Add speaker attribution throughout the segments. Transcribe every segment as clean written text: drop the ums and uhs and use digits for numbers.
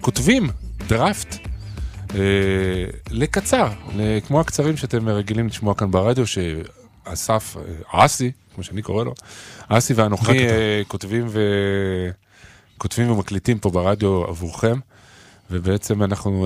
Speaker 1: כותבים דראפט לקצר, כמו הקצרים שאתם רגילים לשמוע כאן ברדיו, שאסף, אסי, כמו שאני קורא לו, אסי ואנוכי כותבים ומקליטים פה ברדיו עבורכם, ובעצם אנחנו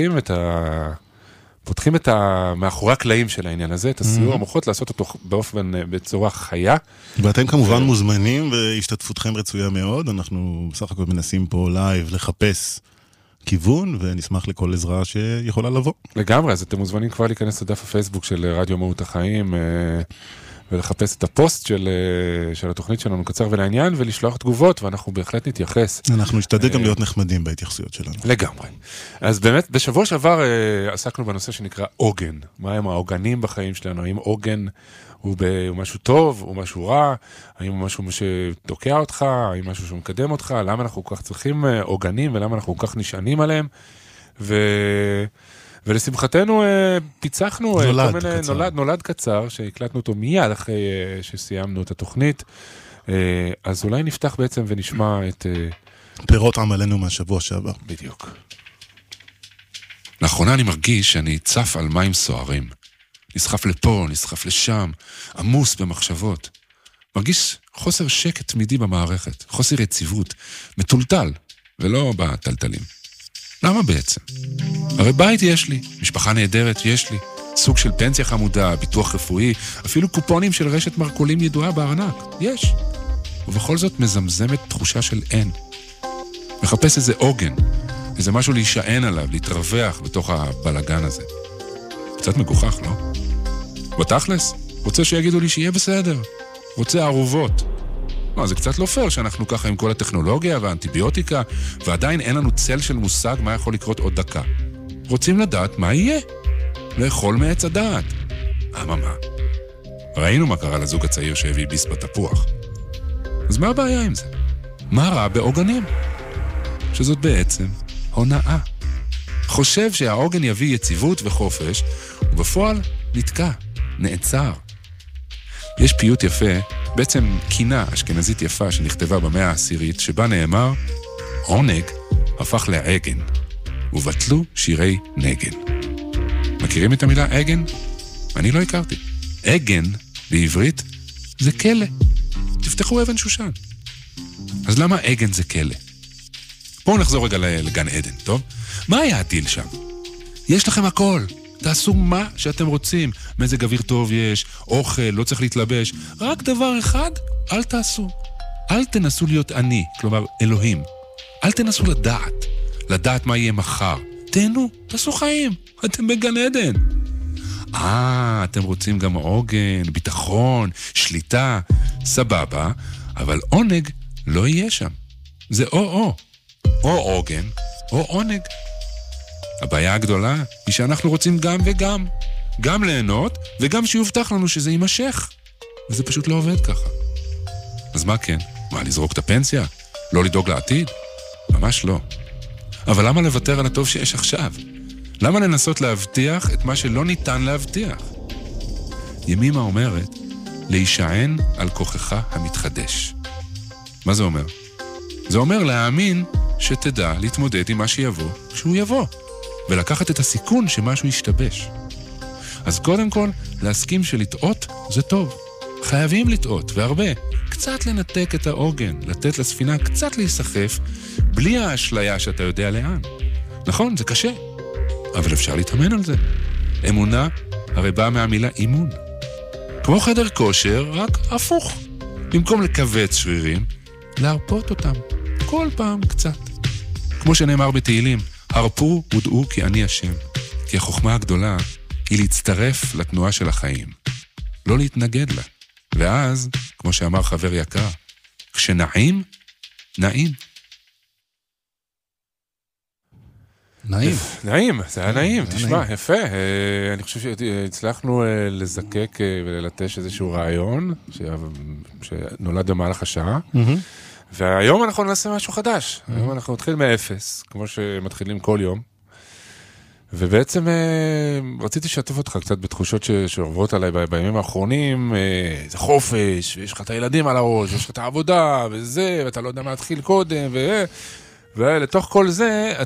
Speaker 1: פותחים את מאחורי הקלעים של העניין הזה, את הסיור המוחות, לעשות אותו בצורה חיה.
Speaker 2: ואתם כמובן מוזמנים, והשתתפותכם רצויה מאוד. אנחנו בסך הכל מנסים פה לייב לחפש כיוון, ונשמח לכל עזרה שיכולה לבוא.
Speaker 1: לגמרי, אז אתם מוזמנים כבר להיכנס לדף הפייסבוק של רדיו מהות החיים, ולחפש את הפוסט של התוכנית שלנו קצר ולעניין, ולשלוח תגובות, ואנחנו בהחלט נתייחס.
Speaker 2: אנחנו נשתדל גם להיות נחמדים בהתייחסויות שלנו.
Speaker 1: לגמרי. אז באמת, בשבוע שעבר עסקנו בנושא שנקרא עוגן. מה הם העוגנים בחיים שלנו? האם עוגן הוא משהו טוב, הוא משהו רע? האם הוא משהו שתוקע אותך? האם משהו שמקדם אותך? למה אנחנו כל כך צריכים עוגנים, ולמה אנחנו כל כך נשענים עליהם? ולשמחתנו פיצחנו נולד קצר, שהקלטנו אותו מיד אחרי שסיימנו את התוכנית. אז אולי נפתח בעצם ונשמע את
Speaker 2: פירות עמלנו מהשבוע שעבר.
Speaker 1: בדיוק.
Speaker 3: לאחרונה אני מרגיש שאני צף על מים סוערים. נסחף לפה, נסחף לשם, עמוס במחשבות. מרגיש חוסר שקט תמידי במערכת, חוסר יציבות, מטולטל, ולא בטלטלים. למה בעצם? הרי בית יש לי, משפחה נהדרת יש לי, סוג של פנסיה חמודה, ביטוח רפואי, אפילו קופונים של רשת מרקולים ידועה בארנק, יש. ובכל זאת מזמזמת תחושה של אין. מחפש איזה עוגן, איזה משהו להישען עליו, להתרווח בתוך הבלגן הזה. קצת מגוחך, לא? בתכלס, רוצה שיגידו לי שיהיה בסדר. רוצה ערובות. לא, זה קצת לא פייר שאנחנו ככה עם כל הטכנולוגיה והאנטיביוטיקה, ועדיין אין לנו צל של מושג מה יכול לקרות עוד דקה. רוצים לדעת מה יהיה. לאכול מעץ הדעת. מה? ראינו מה קרה לזוג הצעיר שהביא ביס בתפוח. אז מה הבעיה עם זה? מה רע בעוגנים? שזאת בעצם הונאה. חושב שהעוגן יביא יציבות וחופש, ובפועל נתקע, נעצר. יש פיוט יפה, בעצם קינה אשכנזית יפה שנכתבה במאה העשירית, שבה נאמר, עונג הפך לעגן, ובטלו שירי נגן. מכירים את המילה עגן? אני לא הכרתי. עגן, בעברית, זה כלא. תפתחו אבן שושן. אז למה עגן זה כלא? בואו נחזור רגע לגן עדן, טוב? מה היה הטיל שם? יש לכם הכל. תעשו מה שאתם רוצים. מזג אוויר טוב יש, אוכל, לא צריך להתלבש. רק דבר אחד, אל תעשו. אל תנסו להיות אני, כלומר אלוהים. אל תנסו לדעת מה יהיה מחר. תהנו, תעשו חיים. אתם בגן עדן. אתם רוצים גם עוגן, ביטחון, שליטה, סבבה, אבל עונג לא יהיה שם. זה או עוגן, או עונג. הבעיה הגדולה היא שאנחנו רוצים גם וגם. גם ליהנות, וגם שיובטח לנו שזה יימשך. וזה פשוט לא עובד ככה. אז מה כן? מה, לזרוק את הפנסיה? לא לדאוג לעתיד? ממש לא. אבל למה לוותר על הטוב שיש עכשיו? למה לנסות להבטיח את מה שלא ניתן להבטיח? ימימה אומרת, להישען על כוחך המתחדש. מה זה אומר? זה אומר להאמין שתדע להתמודד עם מה שיבוא כשהוא יבוא, ולקחת את הסיכון שמשהו ישתבש. אז קודם כל, להסכים שלטעות זה טוב. חייבים לטעות, והרבה. קצת לנתק את העוגן, לתת לספינה קצת להיסחף, בלי האשליה שאתה יודע לאן. נכון, זה קשה. אבל אפשר להתאמן על זה. אמונה הרי באה מהמילה אימון. כמו חדר כושר, רק הפוך. במקום לקבץ שרירים, להרפות אותם. כל פעם קצת. כמו שנאמר בתהילים, הרפו ודעו כי אני השם. כי החוכמה הגדולה היא להצטרף לתנועה של החיים. לא להתנגד לה. ואז, כמו שאמר חבר יקר, כשנעים, נעים.
Speaker 1: נעים, זה היה נעים, תשמע, יפה. אני חושב שהצלחנו לזקק וללטש איזשהו רעיון שנולד במהלך השעה, והיום אנחנו נעשה משהו חדש. היום אנחנו נתחיל מאפס, כמו שמתחילים כל יום, ובעצם רציתי לשתף אותך קצת בתחושות שעוברות עליי בימים האחרונים, זה חופש, ויש לך את הילדים על הראש, ויש לך את העבודה, וזה, ואתה לא יודע מה להתחיל קודם, ולתוך כל זה,